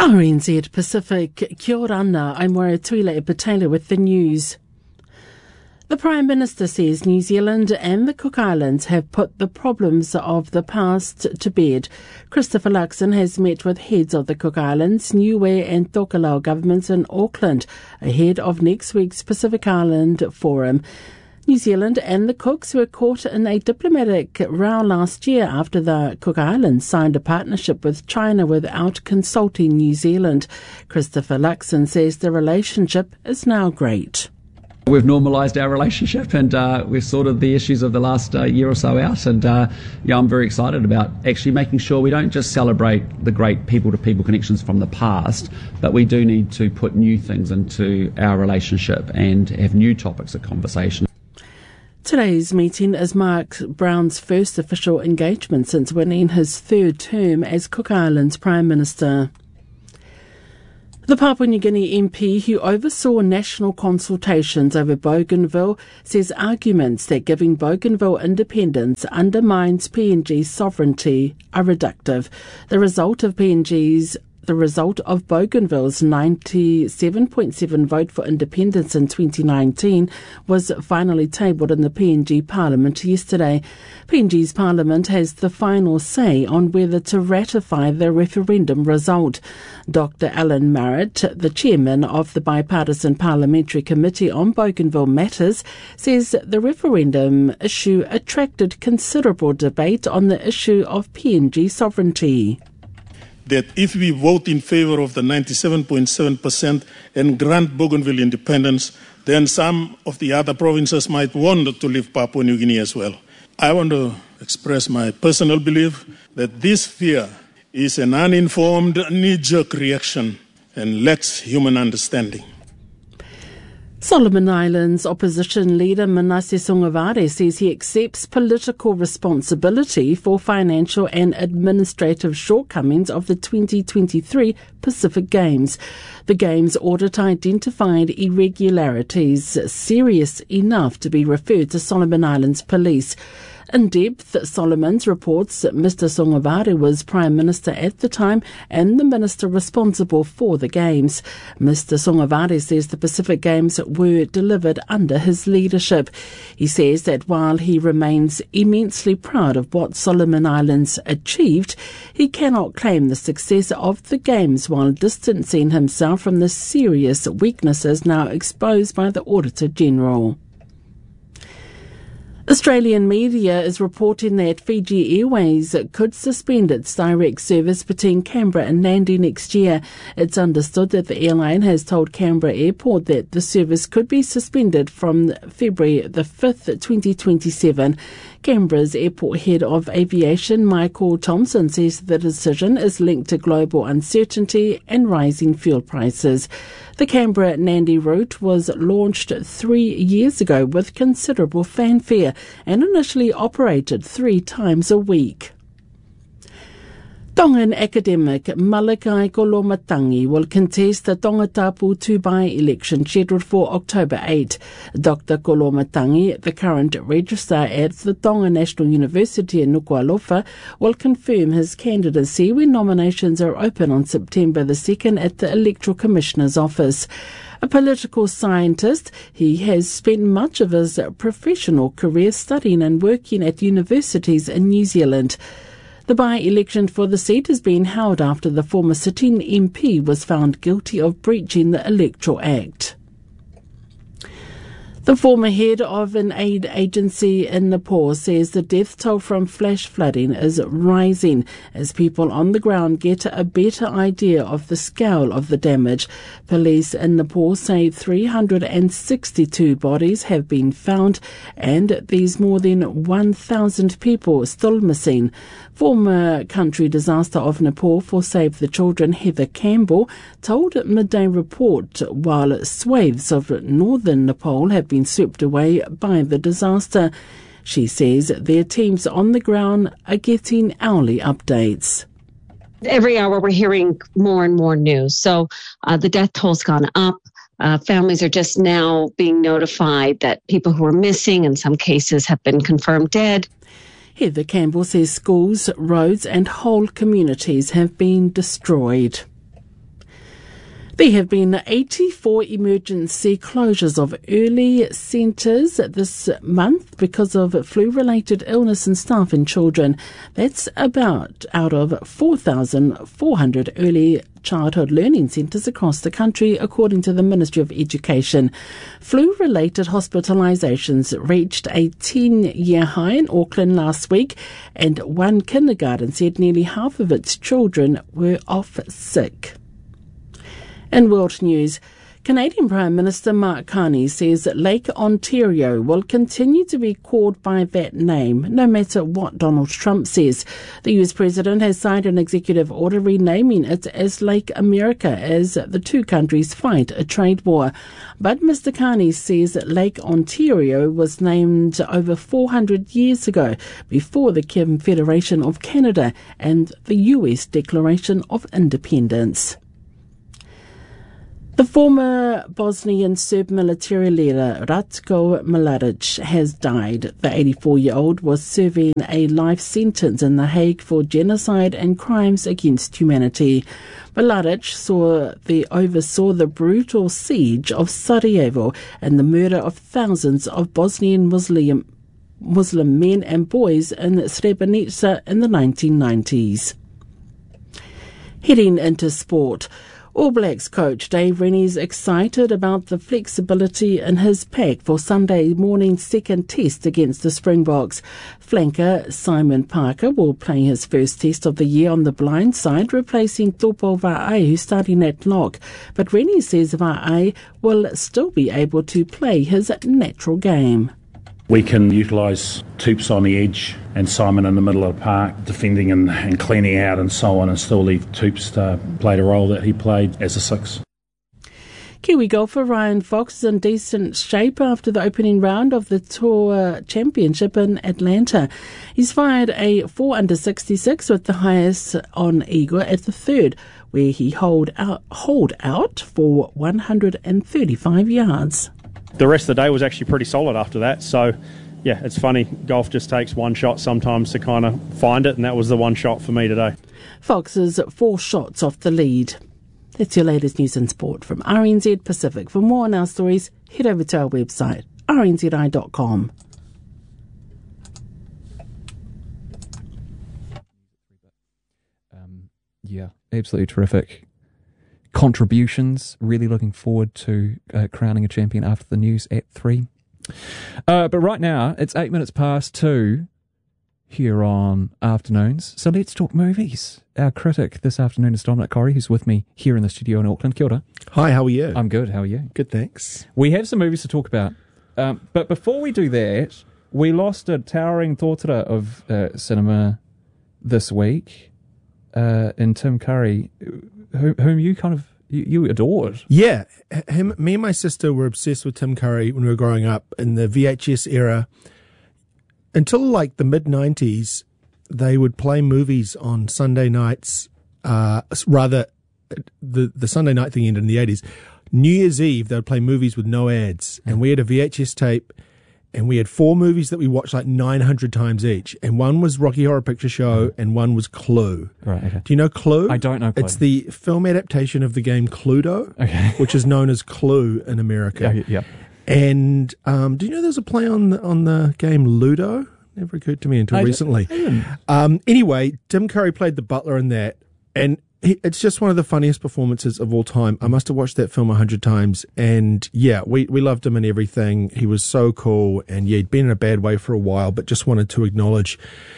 RNZ Pacific, kia ora ana, I'm Waratui Patela with the news. The Prime Minister says New Zealand and the Cook Islands have put the problems of the past to bed. Christopher Luxon has met with heads of the Cook Islands, Niue and Tokelau governments in Auckland ahead of next week's Pacific Island Forum. New Zealand and the Cooks were caught in a diplomatic row last year after the Cook Islands signed a partnership with China without consulting New Zealand. Christopher Luxon says the relationship is now great. We've normalised our relationship and we've sorted the issues of the last year or so out, and I'm very excited about actually making sure we don't just celebrate the great people-to-people connections from the past, but we do need to put new things into our relationship and have new topics of conversation. Today's meeting is Mark Brown's first official engagement since winning his third term as Cook Islands Prime Minister. The Papua New Guinea MP who oversaw national consultations over Bougainville says arguments that giving Bougainville independence undermines PNG's sovereignty are reductive. The result of Bougainville's 97.7 vote for independence in 2019 was finally tabled in the PNG Parliament yesterday. PNG's Parliament has the final say on whether to ratify the referendum result. Dr. Alan Marrett, the chairman of the Bipartisan Parliamentary Committee on Bougainville Matters, says the referendum issue attracted considerable debate on the issue of PNG sovereignty. That if we vote in favour of the 97.7% and grant Bougainville independence, then some of the other provinces might want to leave Papua New Guinea as well. I want to express my personal belief that this fear is an uninformed knee-jerk reaction and lacks human understanding. Solomon Islands opposition leader Manasseh Sogavare says he accepts political responsibility for financial and administrative shortcomings of the 2023 Pacific Games. The Games audit identified irregularities serious enough to be referred to Solomon Islands police. In depth, Solomons reports that Mr. Sogavare was Prime Minister at the time and the minister responsible for the Games. Mr. Sogavare says the Pacific Games were delivered under his leadership. He says that while he remains immensely proud of what Solomon Islands achieved, he cannot claim the success of the Games while distancing himself from the serious weaknesses now exposed by the Auditor General. Australian media is reporting that Fiji Airways could suspend its direct service between Canberra and Nadi next year. It's understood that the airline has told Canberra Airport that the service could be suspended from February the 5th, 2027. Canberra's airport head of aviation, Michael Thompson, says the decision is linked to global uncertainty and rising fuel prices. The Canberra-Nadi route was launched 3 years ago with considerable fanfare and initially operated 3 times a week. Tongan academic Malakai Kolomatangi will contest the Tongatapu Tubai election scheduled for October 8. Dr. Kolomatangi, the current registrar at the Tonga National University in Nuku'alofa, will confirm his candidacy when nominations are open on September the 2nd at the Electoral Commissioner's office. A political scientist, he has spent much of his professional career studying and working at universities in New Zealand. The by-election for the seat has been held after the former sitting MP was found guilty of breaching the Electoral Act. The former head of an aid agency in Nepal says the death toll from flash flooding is rising as people on the ground get a better idea of the scale of the damage. Police in Nepal say 362 bodies have been found and there's more than 1,000 people still missing. Former country disaster of Nepal for Save the Children Heather Campbell told Midday Report while swathes of northern Nepal have been swept away by the disaster. She says their teams on the ground are getting hourly updates. Every hour we're hearing more and more news. So the death toll's gone up. Families are just now being notified that people who are missing in some cases have been confirmed dead. Heather Campbell says schools, roads and whole communities have been destroyed. There have been 84 emergency closures of early centres this month because of flu-related illness in staff and children. That's about out of 4,400 early childhood learning centres across the country, according to the Ministry of Education. Flu-related hospitalisations reached a 10-year high in Auckland last week, and one kindergarten said nearly half of its children were off sick. In world news, Canadian Prime Minister Mark Carney says that Lake Ontario will continue to be called by that name, no matter what Donald Trump says. The US President has signed an executive order renaming it as Lake America as the two countries fight a trade war. But Mr. Carney says that Lake Ontario was named over 400 years ago, before the Confederation of Canada and the US Declaration of Independence. The former Bosnian Serb military leader Ratko Mladic has died. The 84-year-old was serving a life sentence in The Hague for genocide and crimes against humanity. Mladic oversaw the brutal siege of Sarajevo and the murder of thousands of Bosnian Muslim men and boys in Srebrenica in the 1990s. Heading into sport, All Blacks coach Dave Rennie's excited about the flexibility in his pack for Sunday morning's second test against the Springboks. Flanker Simon Parker will play his first test of the year on the blind side, replacing Topo Va'ai, who's starting at lock. But Rennie says Va'ai will still be able to play his natural game. We can utilise Toops on the edge and Simon in the middle of the park, defending and cleaning out and so on, and still leave Toops to play the role that he played as a six. Kiwi golfer Ryan Fox is in decent shape after the opening round of the Tour Championship in Atlanta. He's fired a 4-under-66 with the highest on eagle at the third, where he holed out for 135 yards. The rest of the day was actually pretty solid after that. So, yeah, it's funny. Golf just takes one shot sometimes to kind of find it, and that was the one shot for me today. Fox is 4 shots off the lead. That's your latest news and sport from RNZ Pacific. For more on our stories, head over to our website, rnzi.com. Yeah, absolutely terrific contributions. Really looking forward to crowning a champion after the news at 3. But right now, it's 8 minutes past 2 here on Afternoons. So let's talk movies. Our critic this afternoon is Dominic Corrie, who's with me here in the studio in Auckland. Kia ora. Hi, how are you? I'm good. How are you? Good, thanks. We have some movies to talk about. But before we do that, we lost a towering tōtara of cinema this week in Tim Curry, whom you kind of you adored. Yeah, me and my sister were obsessed with Tim Curry when we were growing up in the VHS era. Until like the mid-90s, they would play movies on Sunday nights. The Sunday night thing ended in the 80s. New Year's Eve, they would play movies with no ads, and we had a VHS tape. And we had 4 movies that we watched like 900 times each. And one was Rocky Horror Picture Show, and one was Clue. Right, okay. Do you know Clue? I don't know Clue. It's the film adaptation of the game Cluedo, which is known as Clue in America. Yeah. And do you know there's a play on the game Ludo? Never occurred to me until recently. Anyway, Tim Curry played the butler in that. And it's just one of the funniest performances of all time. I must have watched that film 100 times. And yeah, we loved him and everything. He was so cool. And yeah, he'd been in a bad way for a while, but just wanted to acknowledge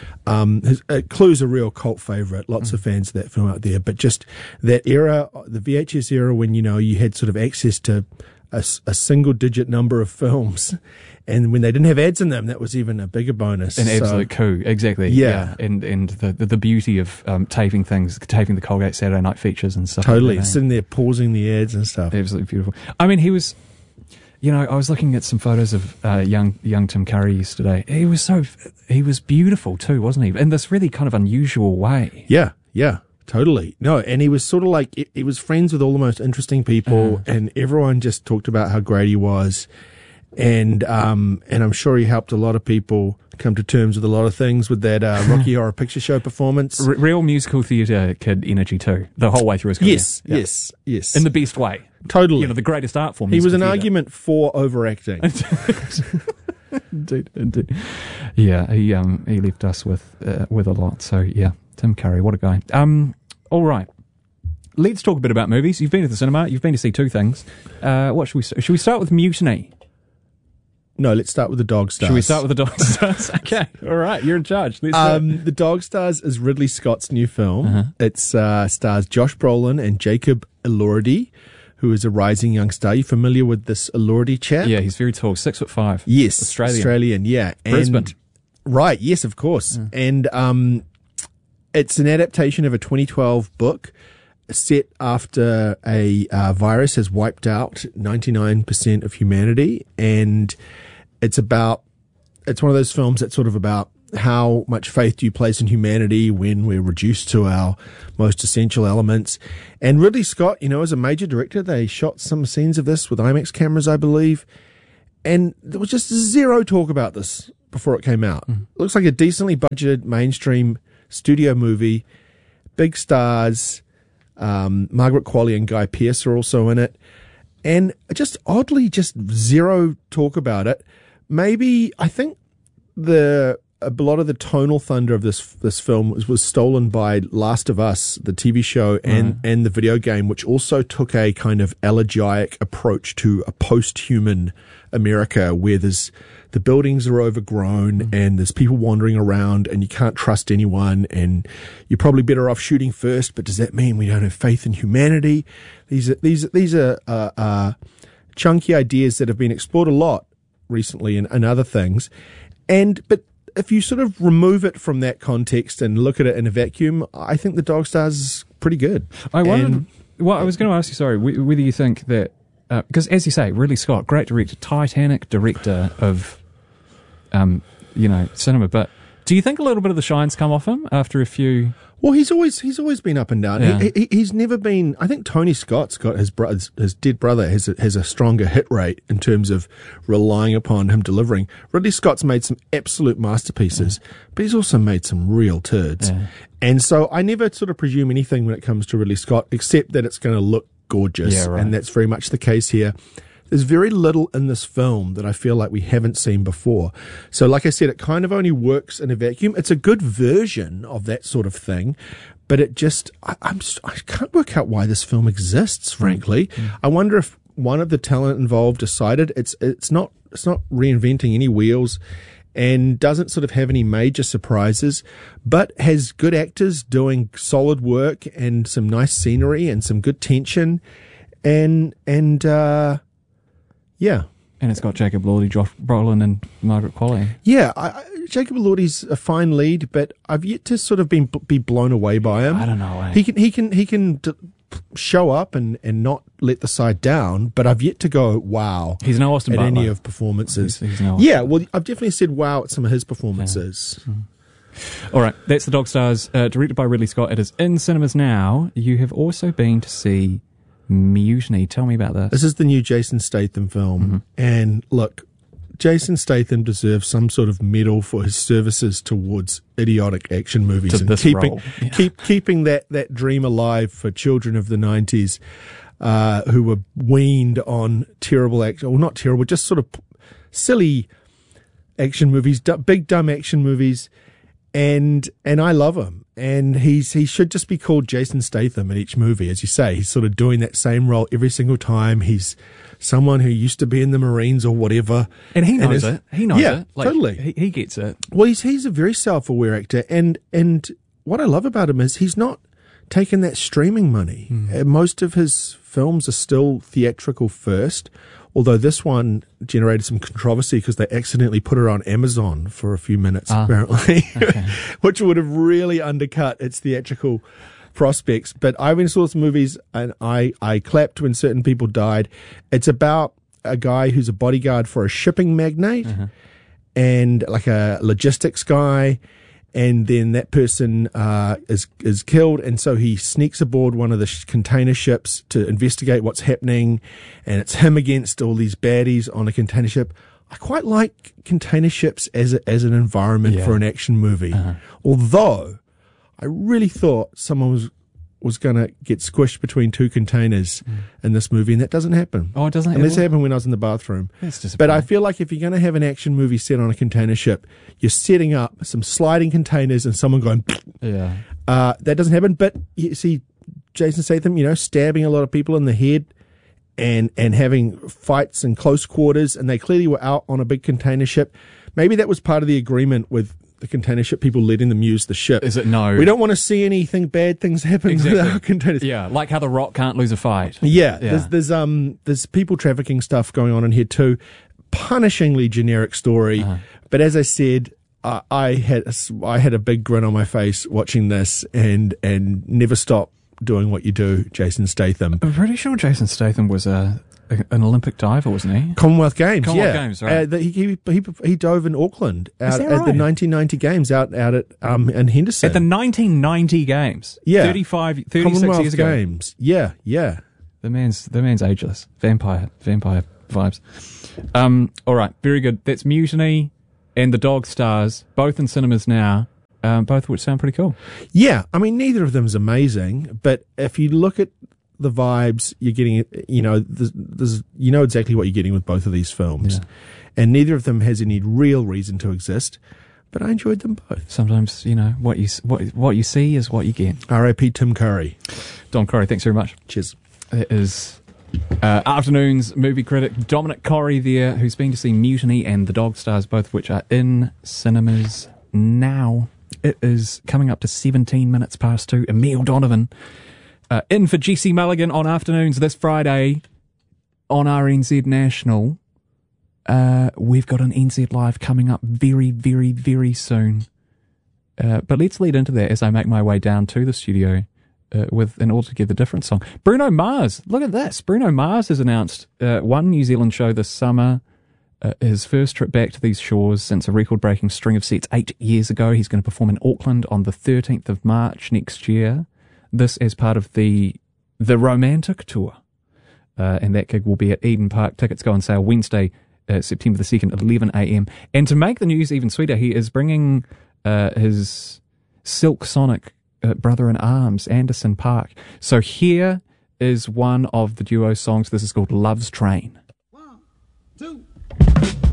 Clue's a real cult favourite. Lots of fans of that film out there. But just that era, the VHS era, when, you know, you had sort of access to a single-digit number of films. And when they didn't have ads in them, that was even a bigger bonus. An absolute coup, exactly. Yeah. And the beauty of taping the Colgate Saturday Night Features and stuff. Totally. Like that, sitting there pausing the ads and stuff. Absolutely beautiful. I mean, he was, you know, I was looking at some photos of young Tim Curry yesterday. He was beautiful too, wasn't he? In this really kind of unusual way. Yeah. Totally. No, and he was sort of like, he was friends with all the most interesting people, and everyone just talked about how great he was. And I'm sure he helped a lot of people come to terms with a lot of things with that Rocky Horror Picture Show performance. Real musical theatre kid energy too, the whole way through his career. Yes. In the best way. Totally. The greatest art form. He was an theatre. argument for overacting. Indeed. Yeah, he left us with a lot. So yeah, Tim Curry, what a guy. All right. Let's talk a bit about movies. You've been to the cinema. You've been to see two things. What should we start with? Mutiny. No, let's start with The Dog Stars. Should we start with The Dog Stars? Okay, all right, you're in charge. Let's go. The Dog Stars is Ridley Scott's new film. It stars Josh Brolin and Jacob Elordi, who is a rising young star. You familiar with this Elordi chap? Yeah, he's very tall, 6'5". Yes, Australian, yeah. Brisbane. Right, yes, of course. And it's an adaptation of a 2012 book set after a virus has wiped out 99% of humanity, and it's one of those films that's sort of about how much faith do you place in humanity when we're reduced to our most essential elements. And Ridley Scott, as a major director, they shot some scenes of this with IMAX cameras, I believe, and there was just zero talk about this before it came out. It looks like a decently budgeted mainstream studio movie, big stars. Margaret Qualley and Guy Pearce are also in it, and just oddly, just zero talk about it. Maybe I think a lot of the tonal thunder of this film was stolen by Last of Us, the TV show, and the video game, which also took a kind of elegiac approach to a post-human America, where the buildings are overgrown and there's people wandering around and you can't trust anyone, and you're probably better off shooting first. But does that mean we don't have faith in humanity? These are chunky ideas that have been explored a lot recently and other things. But if you sort of remove it from that context and look at it in a vacuum, I think The Dog Stars is pretty good. I wondered. Well, I was going to ask you, sorry, whether you think that because, as you say, Ridley Scott, great director, Titanic director of, cinema. But do you think a little bit of the shine's come off him after a few? Well, he's always been up and down. Yeah. He's never been. I think Tony Scott's got his dead brother has a stronger hit rate in terms of relying upon him delivering. Ridley Scott's made some absolute masterpieces, but he's also made some real turds. Yeah. And so I never sort of presume anything when it comes to Ridley Scott, except that it's going to look gorgeous. Yeah, right. And that's very much the case here. There's very little in this film that I feel like we haven't seen before. So like I said, it kind of only works in a vacuum. It's a good version of that sort of thing, but it just, I can't work out why this film exists, frankly. I wonder if one of the talent involved decided it's not reinventing any wheels and doesn't sort of have any major surprises, but has good actors doing solid work and some nice scenery and some good tension yeah. And it's got Jacob Elordi, Josh Brolin, and Margaret Qualley. Yeah, Jacob Elordi's a fine lead, but I've yet to sort of be blown away by him. I don't know. He can show up and not let the side down, but I've yet to go wow. He's no Austin at Butler. any of performances. He's no yeah, well, I've definitely said wow at some of his performances. Yeah. All right, that's The Dog Stars, directed by Ridley Scott. It is in cinemas now. You have also been to see Mutiny. Tell me about this. This is the new Jason Statham film. And look, Jason Statham deserves some sort of medal for his services towards idiotic action movies and keeping that dream alive for children of the 90s who were weaned on terrible action, well, not terrible, just sort of silly action movies, big dumb action movies. And I love him. And he should just be called Jason Statham in each movie, as you say. He's sort of doing that same role every single time. He's someone who used to be in the Marines or whatever. And he knows it. He knows it. Like, totally. He gets it. Well, he's a very self-aware actor. And what I love about him is he's not taking that streaming money. Most of his films are still theatrical first, although this one generated some controversy because they accidentally put it on Amazon for a few minutes, apparently, which would have really undercut its theatrical prospects. But I went and saw some movies and I clapped when certain people died. It's about a guy who's a bodyguard for a shipping magnate and like a logistics guy. and then that person is killed, and so he sneaks aboard one of the container ships to investigate what's happening, and it's him against all these baddies on a container ship. I quite like container ships as an environment for an action movie, although I really thought someone was going to get squished between two containers in this movie, and that doesn't happen. Oh, it doesn't happen? And this happened when I was in the bathroom. But I feel like if you're going to have an action movie set on a container ship, you're setting up some sliding containers and someone going, that doesn't happen. But you see Jason Statham, stabbing a lot of people in the head and having fights in close quarters, and they clearly were out on a big container ship. Maybe that was part of the agreement with the container ship people letting them use the ship. Is it no? We don't want to see anything bad things happen with our containers. Yeah, like how The Rock can't lose a fight. Yeah. There's people trafficking stuff going on in here too. Punishingly generic story, but as I said, I had a big grin on my face watching this, and never stop doing what you do, Jason Statham. I'm pretty sure Jason Statham was an Olympic diver, wasn't he? Commonwealth Games, Games, right. He dove in Auckland at the 1990 Games out at in Henderson. At the 1990 Games? Yeah. 36 Commonwealth years ago. Games. Yeah. The man's ageless. Vampire vibes. All right, very good. That's Mutiny and The Dog Stars, both in cinemas now. Both of which sound pretty cool. Yeah, I mean, neither of them is amazing, but if you look at the vibes you're getting, there's exactly what you're getting with both of these films, and neither of them has any real reason to exist. But I enjoyed them both. Sometimes what you see is what you get. R.I.P. Tim Curry. Don Curry, thanks very much. Cheers. It is Afternoon's movie critic Dominic Corrie there, who's been to see Mutiny and The Dog Stars, both of which are in cinemas now. It is coming up to 17 minutes past 2. Emile Donovan in for GC Mulligan on Afternoons this Friday on RNZ National. We've got an NZ Live coming up very, very, very soon. But let's lead into that as I make my way down to the studio with an altogether different song. Bruno Mars, look at this. Bruno Mars has announced one New Zealand show this summer. His first trip back to these shores since a record-breaking string of sets 8 years ago. He's going to perform in Auckland on the 13th of March next year. This as part of the Romantic Tour. And that gig will be at Eden Park. Tickets go on sale Wednesday, September the 2nd at 11 a.m. And to make the news even sweeter, he is bringing his Silk Sonic brother-in-arms, Anderson .Paak. So here is one of the duo songs. This is called Love's Train.